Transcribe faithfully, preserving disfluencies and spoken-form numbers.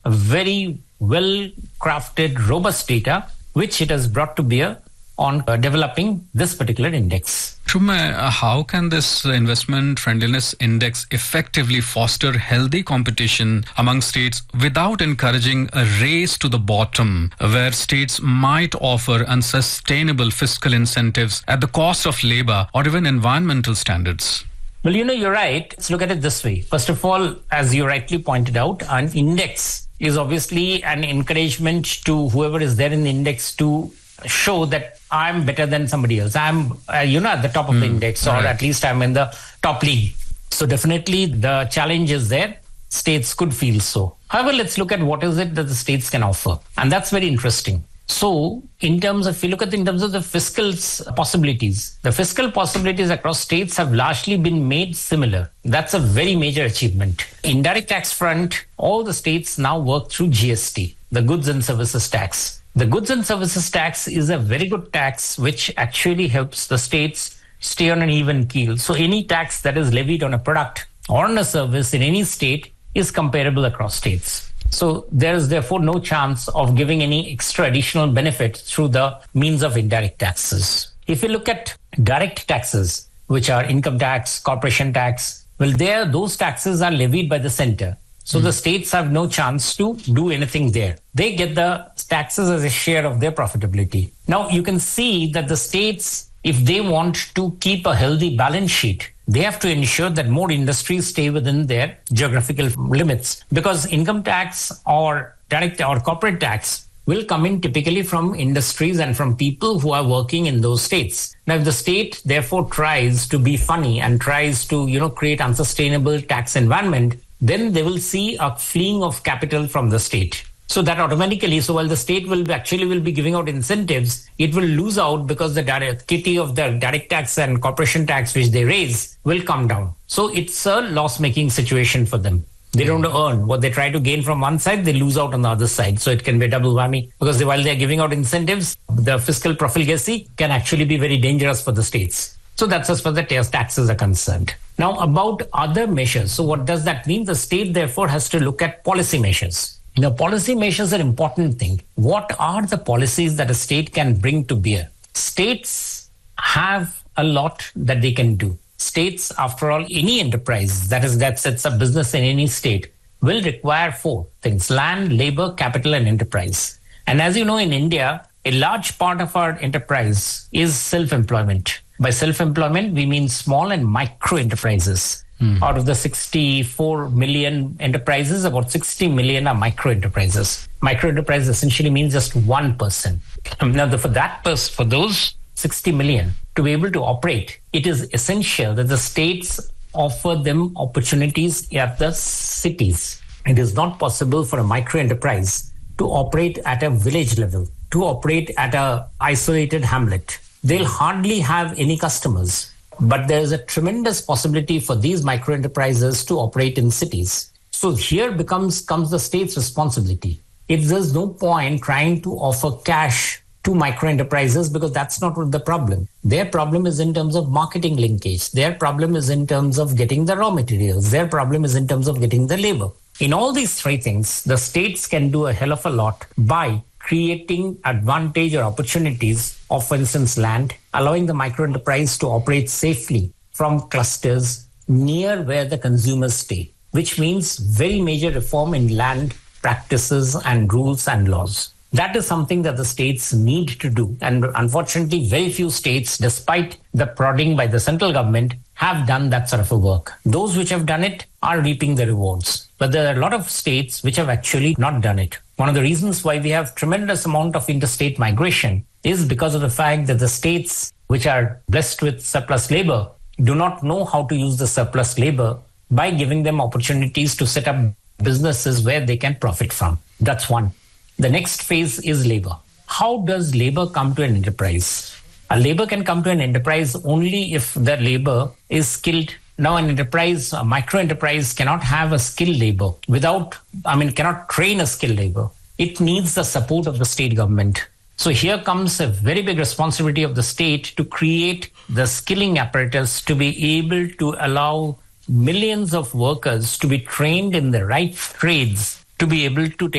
very well-crafted, robust data, which it has brought to bear on uh, developing this particular index. Shubham, uh, how can this investment friendliness index effectively foster healthy competition among states without encouraging a race to the bottom, where states might offer unsustainable fiscal incentives at the cost of labor or even environmental standards? Well, you know, you're right. Let's look at it this way. First of all, as you rightly pointed out, an index is obviously an encouragement to whoever is there in the index to show that I'm better than somebody else. I'm, uh, you know, at the top of mm, the index, or right. at least I'm in the top league. So definitely the challenge is there. States could feel so. However, let's look at what is it that the states can offer. And that's very interesting. So in terms of, if you look at in terms of the fiscal possibilities, the fiscal possibilities across states have largely been made similar. That's a very major achievement. Indirect tax front, all the states now work through G S T, the goods and services tax. The goods and services tax is a very good tax which actually helps the states stay on an even keel. So any tax that is levied on a product or on a service in any state is comparable across states. So there is therefore no chance of giving any extra additional benefit through the means of indirect taxes. If you look at direct taxes, which are income tax, corporation tax, well, there those taxes are levied by the center. So mm. the states have no chance to do anything there. They get the taxes as a share of their profitability. Now, you can see that the states, if they want to keep a healthy balance sheet, they have to ensure that more industries stay within their geographical limits, because income tax or direct or corporate tax will come in typically from industries and from people who are working in those states. Now, if the state therefore tries to be funny and tries to, you know, create unsustainable tax environment, then they will see a fleeing of capital from the state. So that automatically, so while the state will be actually will be giving out incentives, it will lose out because the direct kitty of the direct tax and corporation tax which they raise will come down. So it's a loss-making situation for them. They don't earn. What they try to gain from one side, they lose out on the other side. So it can be a double whammy, because they, while they're giving out incentives, the fiscal profligacy can actually be very dangerous for the states. So that's as far as the taxes are concerned. Now, about other measures. So what does that mean? The state therefore has to look at policy measures. Now, policy measures are an important thing. What are the policies that a state can bring to bear? States have a lot that they can do. States, after all, any enterprise that is that sets up business in any state will require four things: land, labor, capital, and enterprise. And as you know, in India, a large part of our enterprise is self-employment. By self-employment, we mean small and micro enterprises. Mm. Out of the sixty-four million enterprises, about sixty million are micro enterprises. Micro enterprise essentially means just one person. Now, for that person, for those sixty million to be able to operate, it is essential that the states offer them opportunities at the cities. It is not possible for a micro enterprise to operate at a village level, to operate at a isolated hamlet. They'll hardly have any customers. But there is a tremendous possibility for these micro enterprises to operate in cities. So here becomes comes the state's responsibility. If there's no point trying to offer cash to micro enterprises, because that's not the problem. Their problem is in terms of marketing linkage. Their problem is in terms of getting the raw materials. Their problem is in terms of getting the labor. In all these three things, the states can do a hell of a lot by creating advantage or opportunities of, for instance, land, allowing the micro enterprise to operate safely from clusters near where the consumers stay, which means very major reform in land practices and rules and laws. That is something that the states need to do. And unfortunately, very few states, despite the prodding by the central government, have done that sort of a work. Those which have done it are reaping the rewards. But there are a lot of states which have actually not done it. One of the reasons why we have tremendous amount of interstate migration is because of the fact that the states which are blessed with surplus labor do not know how to use the surplus labor by giving them opportunities to set up businesses where they can profit from. That's one. The next phase is labor. How does labor come to an enterprise? A labor can come to an enterprise only if the labor is skilled. Now, an enterprise, a micro enterprise cannot have a skilled labor without, I mean, cannot train a skilled labor. It needs the support of the state government. So here comes a very big responsibility of the state to create the skilling apparatus to be able to allow millions of workers to be trained in the right trades to be able to take